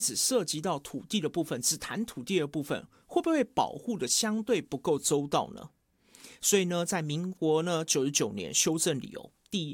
只涉及到土地的部分，只谈土地的部分，会不会保护的相对不够周到呢？所以呢，在民国呢99年修正理由第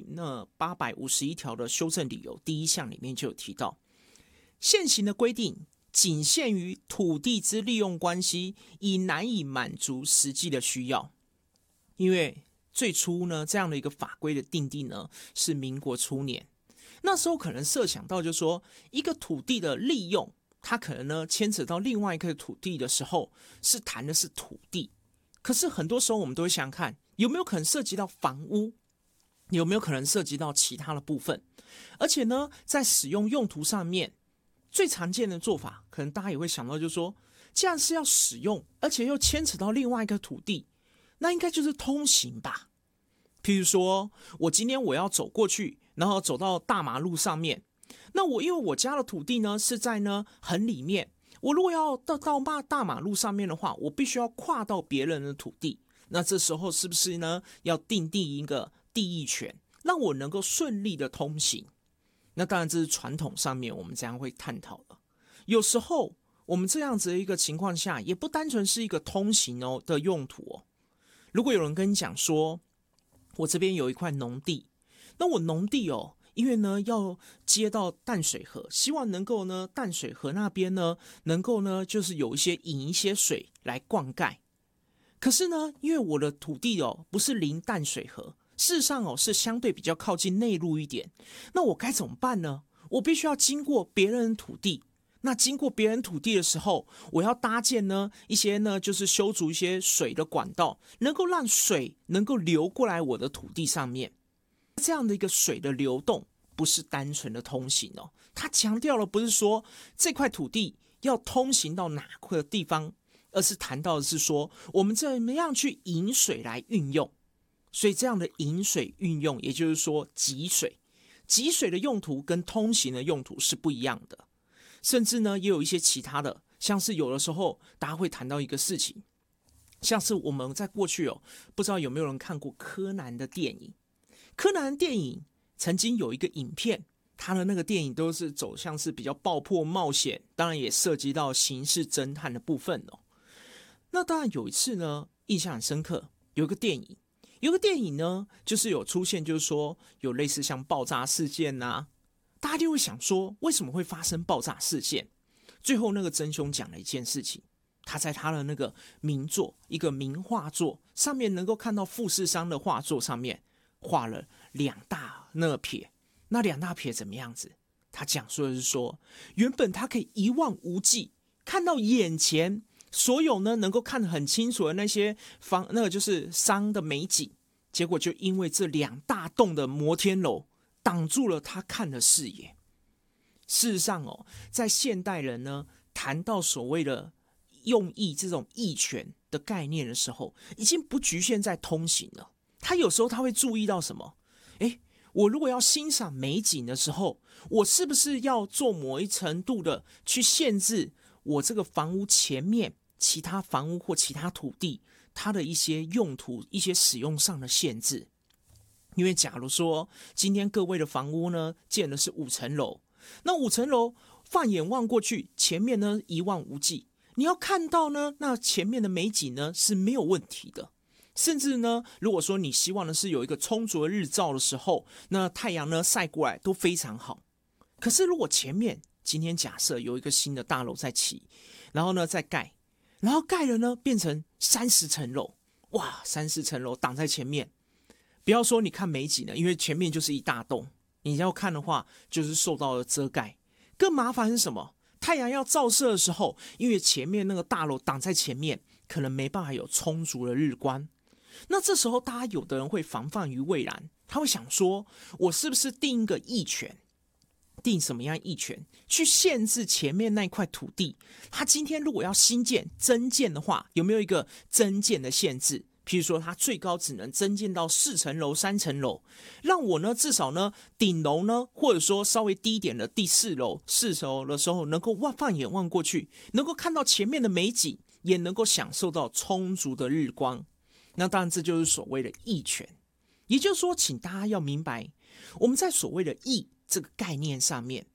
851条的修正理由第1项里面就有提到，现行的规定仅限于土地之利用关系，已难以满足实际的需要。因为最初呢，这样的一个法规的订定呢，是民国初年，那时候可能设想到，就是说一个土地的利用，它可能呢牵扯到另外一个土地的时候，是谈的是土地。可是很多时候我们都会想想看，有没有可能涉及到房屋，有没有可能涉及到其他的部分？而且呢，在使用用途上面，最常见的做法，可能大家也会想到，就是说，既然是要使用，而且又牵扯到另外一个土地，那应该就是通行吧。譬如说，我今天我要走过去，然后走到大马路上面，那因为我家的土地呢是在呢很里面，我如果要到大马路上面的话，我必须要跨到别人的土地，那这时候是不是呢要订定一个地役权，让我能够顺利的通行？那当然这是传统上面我们这样会探讨的。有时候我们这样子的一个情况下，也不单纯是一个通行的用途哦。如果有人跟你讲说，我这边有一块农地，那我农地因为呢要接到淡水河，希望能够呢淡水河那边呢能够呢就是有引一些水来灌溉。可是呢，因为我的土地不是临淡水河，事实上是相对比较靠近内陆一点，那我该怎么办呢？我必须要经过别人的土地。那经过别人土地的时候，我要搭建呢一些呢，就是修筑一些水的管道，能够让水能够流过来我的土地上面。这样的一个水的流动，不是单纯的通行哦，它强调的不是说这块土地要通行到哪个地方，而是谈到的是说我们怎么样去引水来运用。所以这样的引水运用，也就是说集水的用途跟通行的用途是不一样的。甚至呢，也有一些其他的，像是有的时候大家会谈到一个事情，像是我们在过去不知道有没有人看过柯南的电影。柯南的电影曾经有一个影片，他的那个电影都是走向是比较爆破冒险，当然也涉及到刑事侦探的部分哦。那当然有一次呢，印象很深刻，有一个电影呢，就是有出现，就是说有类似像爆炸事件啊，大家就会想说，为什么会发生爆炸事件？最后那个真凶讲了一件事情，他在他的那个名作，一个名画作上面，能够看到富士山的画作上面画了2大那个撇，那2大撇怎么样子？他讲述的是说，原本他可以一望无际，看到眼前所有呢能够看得很清楚的那些那个就是山的美景，结果就因为这2大栋的摩天楼挡住了他看的视野。事实上在现代人呢谈到所谓的用艺这种艺权的概念的时候，已经不局限在通行了。他有时候他会注意到什么？我如果要欣赏美景的时候，我是不是要做某一程度的去限制我这个房屋前面其他房屋或其他土地它的一些用途、一些使用上的限制？因为假如说今天各位的房屋呢建的是5层楼，那5层楼放眼望过去，前面呢一望无际，你要看到呢那前面的美景呢是没有问题的。甚至呢，如果说你希望的是有一个充足的日照的时候，那太阳呢晒过来都非常好。可是如果前面今天假设有一个新的大楼在起，然后呢再盖，然后盖了呢变成30层楼，哇，30层楼挡在前面，不要说你看美景了，因为前面就是一大栋，你要看的话就是受到了遮盖。更麻烦是什么？太阳要照射的时候，因为前面那个大楼挡在前面，可能没办法有充足的日光。那这时候大家有的人会防范于未然，他会想说，我是不是定一个役权？定什么样役权去限制前面那块土地？他今天如果要新建增建的话，有没有一个增建的限制？譬如说它最高只能增建到4层楼、3层楼，让我呢至少呢顶楼呢，或者说稍微低一点的第4楼、4楼的时候，能够放眼望过去，能够看到前面的美景，也能够享受到充足的日光。那当然这就是所谓的役权。也就是说，请大家要明白，我们在所谓的役这个概念上面，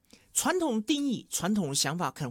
传统的定义、传统的想法可能